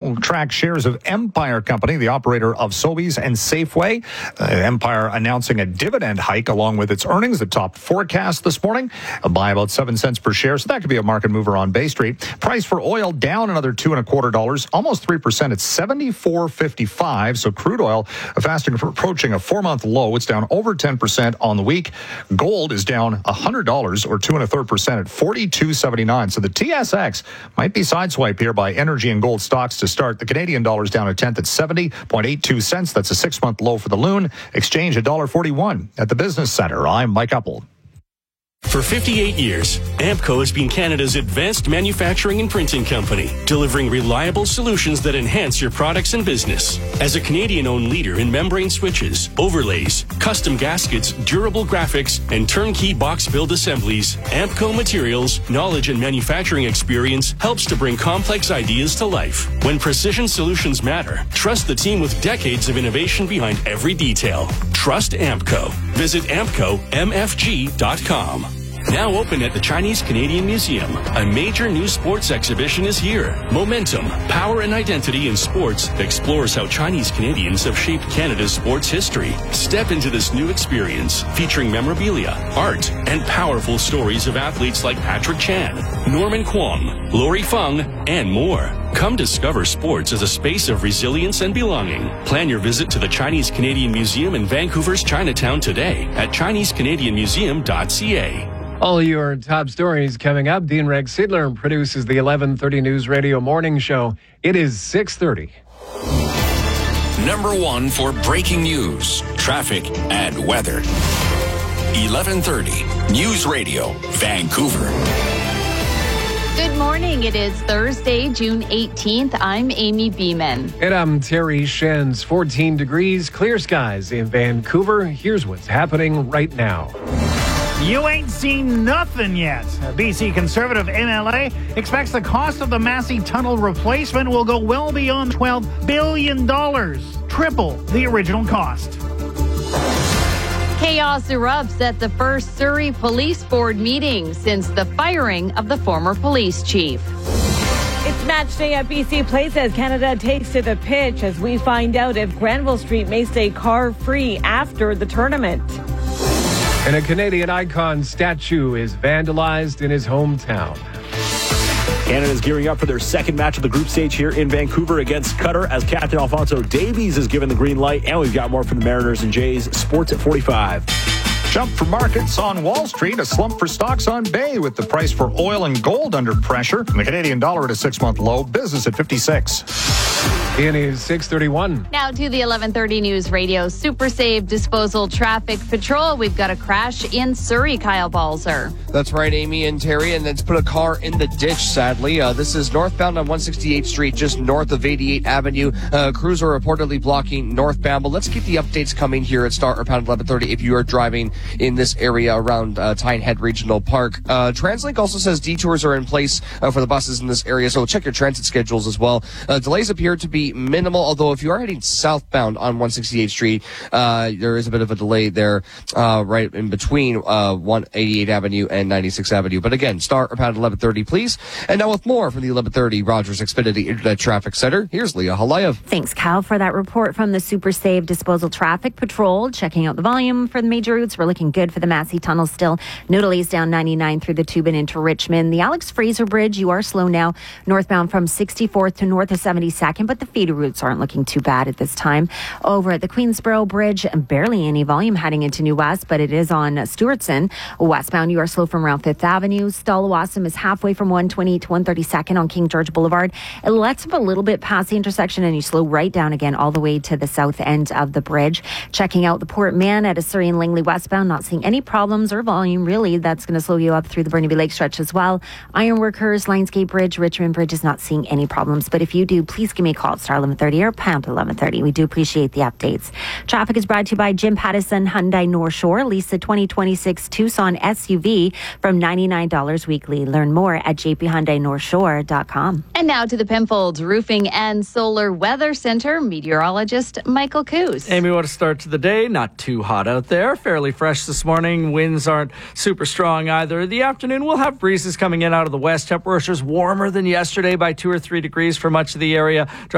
will track shares of Empire Company, the operator of Sobeys and Safeway. Empire announcing a dividend hike along with its earnings that topped forecast this morning by about 7 cents per share. So that could be a market mover on Bay Street. Price for oil down another $2.25, almost 3%. It's $74.55. So crude oil fast approaching a 4-month low. It's down over 10% on the week. Gold is down $100 or 2.33% at $42.79. So the TSX might be sideswiped here by energy and gold stocks to start. The Canadian dollar is down a tenth at 70.82 cents. That's a 6-month low for the loon. Exchange $1.41 at the Business Center. I'm Mike Uppel. For 58 years, AMPCO has been Canada's advanced manufacturing and printing company, delivering reliable solutions that enhance your products and business. As a Canadian-owned leader in membrane switches, overlays, custom gaskets, durable graphics, and turnkey box build assemblies, AMPCO Materials, knowledge and manufacturing experience helps to bring complex ideas to life. When precision solutions matter, trust the team with decades of innovation behind every detail. Trust AMPCO. Visit ampcomfg.com. Now open at the Chinese Canadian Museum, a major new sports exhibition is here. Momentum, Power and Identity in Sports explores how Chinese Canadians have shaped Canada's sports history. Step into this new experience featuring memorabilia, art, and powerful stories of athletes like Patrick Chan, Norman Kwong, Lori Feng, and more. Come discover sports as a space of resilience and belonging. Plan your visit to the Chinese Canadian Museum in Vancouver's Chinatown today at ChineseCanadianMuseum.ca. All your top stories coming up. Dean Rex Sidler produces the 11:30 News Radio Morning Show. It is 6:30. Number one for breaking news, traffic, and weather. 11:30 News Radio, Vancouver. Good morning. It is Thursday, June 18th. I'm Amy Beeman. And I'm Terry Shenz. 14 degrees, clear skies in Vancouver. Here's what's happening right now. You ain't seen nothing yet. BC Conservative MLA expects the cost of the Massey Tunnel replacement will go well beyond $12 billion, triple the original cost. Chaos erupts at the first Surrey Police Board meeting since the firing of the former police chief. It's match day at BC Place as Canada takes to the pitch as we find out if Granville Street may stay car-free after the tournament. And a Canadian icon statue is vandalized in his hometown. Canada's gearing up for their second match of the group stage here in Vancouver against Qatar as Captain Alphonso Davies is given the green light. And we've got more from the Mariners and Jays. Sports at 45. Jump for markets on Wall Street, a slump for stocks on Bay with the price for oil and gold under pressure. And the Canadian dollar at a 6-month low, business at 56. It is 6:31. Now to the 11:30 News Radio Super Save Disposal Traffic Patrol. We've got a crash in Surrey, Kyle Balzer. That's right, Amy and Terry, and it's put a car in the ditch, sadly. This is northbound on 168th Street, just north of 88th Avenue. Crews are reportedly blocking northbound, but let's keep the updates coming here at Star around 11:30 if you are driving in this area around Tyne Head Regional Park. TransLink also says detours are in place for the buses in this area, so check your transit schedules as well. Delays appear to be minimal, although if you are heading southbound on 168th Street, there is a bit of a delay there right in between 188th Avenue and 96th Avenue. But again, start around 11:30, please. And now with more from the 11:30 Rogers Xfinity Internet Traffic Center, here's Leah Halayev. Thanks, Kyle, for that report from the Super Save Disposal Traffic Patrol. Checking out the volume for the major routes. We're looking good for the Massey Tunnel still. No delays down 99 through the Tube and into Richmond. The Alex Fraser Bridge, you are slow now northbound from 64th to north of 72nd, but the feeder routes aren't looking too bad at this time. Over at the Queensboro Bridge, barely any volume heading into New West, but it is on Stewartson. Westbound, you are slow from around 5th Avenue. Stallawasam is halfway from 120 to 132nd on King George Boulevard. It lets up a little bit past the intersection, and you slow right down again all the way to the south end of the bridge. Checking out the Port Mann at a Surrey and Langley westbound, not seeing any problems or volume, really. That's going to slow you up through the Burnaby Lake stretch as well. Ironworkers, Lionsgate Bridge, Richmond Bridge is not seeing any problems, but if you do, please give me a call at star 11:30 or pound 11:30. We do appreciate the updates. Traffic is brought to you by Jim Pattison Hyundai North Shore. Lease the 2026 Tucson SUV from $99 weekly. Learn more at jphyundainorthshore.com. And now to the Penfolds Roofing and Solar Weather Center meteorologist Michael Coos. Amy, what a start to the day. Not too hot out there. Fairly fresh this morning. Winds aren't super strong either. The afternoon, we'll have breezes coming in out of the west. Temperatures warmer than yesterday by 2 or 3 degrees for much of the area.